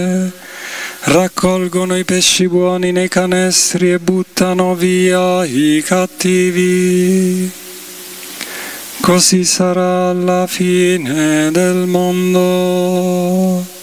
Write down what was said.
raccolgono i pesci buoni nei canestri e buttano via i cattivi. Così sarà alla fine del mondo.